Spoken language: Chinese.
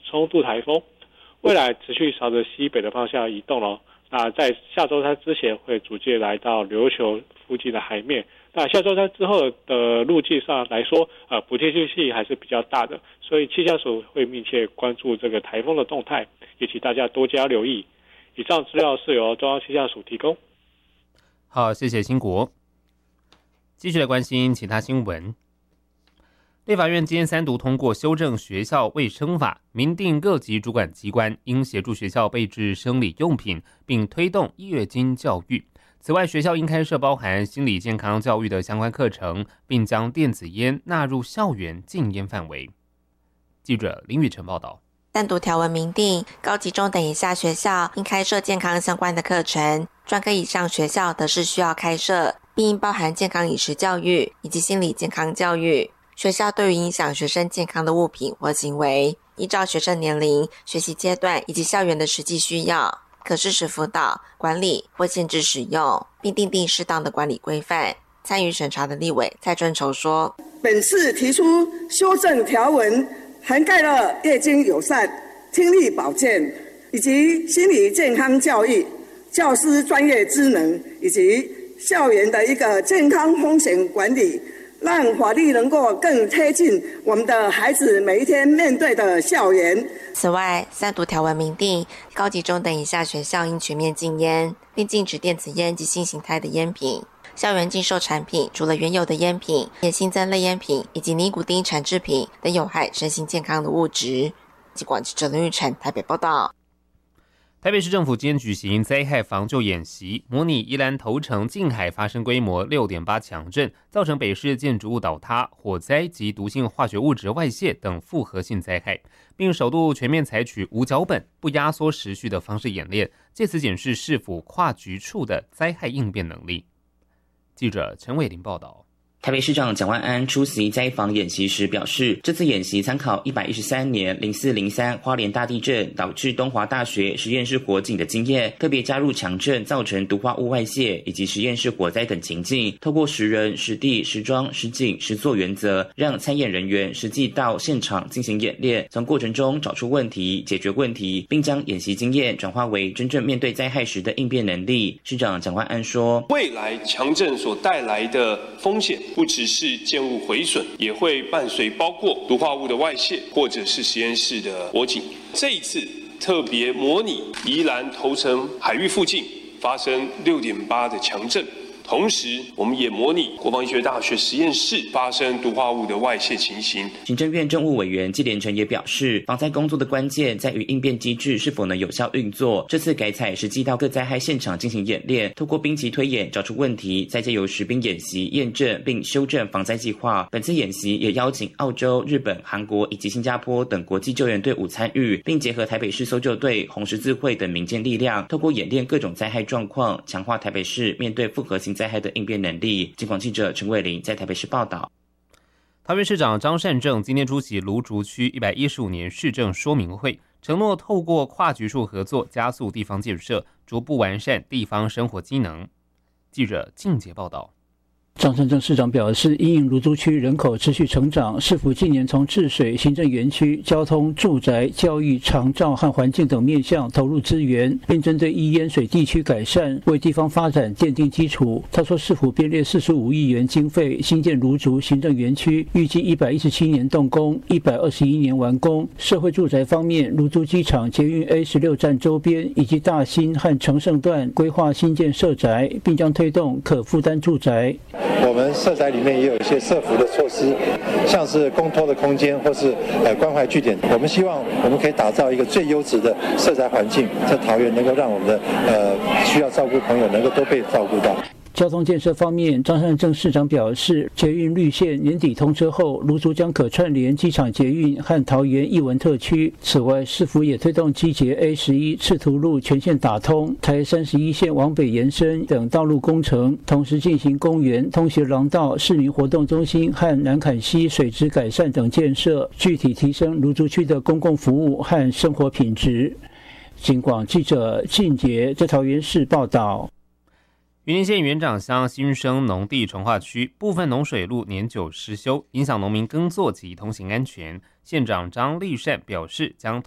冲度台风，未来持续朝着西北的方向移动了。那在下周三之前会逐渐来到琉球附近的海面。那下周三之后的路径上来说，不确定性还是比较大的，所以气象署会密切关注这个台风的动态，也请大家多加留意。以上资料是由中央气象署提供。 好，谢谢兴国。继续来关心其他新闻。立法院今天三读通过修正学校卫生法，明定各级主管机关应协助学校备置生理用品，并推动月经教育。此外，学校应开设包含心理健康教育的相关课程，并将电子烟纳入校园禁烟范围。记者林宇晨报道。 三读条文明定，高级中等以下学校应开设健康相关的课程，专科以上学校则是需要开设，并应包含健康饮食教育以及心理健康教育。学校对于影响学生健康的物品或行为，依照学生年龄、学习阶段以及校园的实际需要，可适时辅导、管理或限制使用，并订定适当的管理规范。参与审查的立委蔡春筹说， 本次提出修正条文，涵盖了月经友善、听力保健以及心理健康教育、教师专业知能以及校园的一个健康风险管理，让法律能够更贴近我们的孩子每一天面对的校园。 此外，三读条文明定，高级中等以下学校应全面禁烟，并禁止电子烟及新形态的烟品。校园禁售产品除了原有的烟品，也新增类烟品以及尼古丁产制品等有害身心健康的物质。记者林玉成台北报道。 台北市政府今天举行灾害防救演习，模拟宜兰头城近海发生规模 6.8 强震，造成北市建筑物倒塌、火灾及毒性化学物质外泄等复合性灾害，并首度全面采取无脚本、不压缩时序的方式演练，借此检视市府跨局处的灾害应变能力。记者陈伟林报道。 台北市长蒋万安出席灾防演习时表示，这次演习参考113年0403花莲大地震导致东华大学实验室火警的经验，特别加入强震造成毒化物外泄以及实验室火灾等情境，透过实人、实地、实装、实景、实作原则，让参演人员实际到现场进行演练，从过程中找出问题、解决问题，并将演习经验转化为真正面对灾害时的应变能力。市长蒋万安说， 未来强震所带来的风险不只是建物毁损，也会伴随包括毒化物的外泄，或者是实验室的火警。这一次特别模拟宜兰头城海域附近发生 6.8 的强震，同时我们也模拟国防医学大学实验室发生毒化物的外泄情形。 行政院政务委员纪连成也表示，防灾工作的关键在于应变机制是否能有效运作，这次改采实际到各灾害现场进行演练，透过兵棋推演找出问题，再借由实兵演习验证并修正防灾计划。本次演习也邀请澳洲、日本、韩国以及新加坡等国际救援队伍参与，并结合台北市搜救队、红十字会等民间力量，透过演练各种灾害状况，强化台北市面对复合性灾害的应变能力。警广记者陈伟林在台北市报道。 桃园市长张善政今天出席芦竹区115年市政说明会，承诺透过跨局处合作，加速地方建设，逐步完善地方生活机能。记者静杰报道。 张善政市长表示，因应芦竹区人口持续成长，市府近年从治水、行政园区、交通、住宅、教育、长照和环境等面向投入资源，并针对易淹水地区改善，为地方发展奠定基础。他说，市府编列45亿元经费新建芦竹行政园区，预计117年动工，121年完工。社会住宅方面，芦竹机场捷运 A16站周边以及大新和成盛段规划新建社宅，并将推动可负担住宅。 我们社宅里面也有一些社福的措施，像是公托的空间或是关怀据点。我们希望我们可以打造一个最优质的社宅环境，在桃园能够让我们的需要照顾朋友能够都被照顾到。 交通建设方面，张善政市长表示，捷运绿线年底通车后，芦竹将可串联机场捷运和桃园艺文特区。此外，市府也推动基捷 A11赤图路全线打通，台31线往北延伸等道路工程，同时进行公园、通学廊道、市民活动中心和南坎溪水质改善等建设，具体提升芦竹区的公共服务和生活品质。警广记者靳杰在桃园市报道。 云林县园长乡新生农地重划区部分农水路年久失修，影响农民耕作及通行安全。县长张立善表示，将